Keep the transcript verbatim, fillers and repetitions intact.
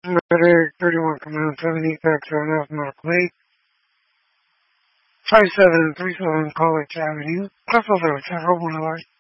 Eric thirty-one Command seven East Extra North North Lake, five seven three seven College Avenue, Crystal Village, Central Boulevard.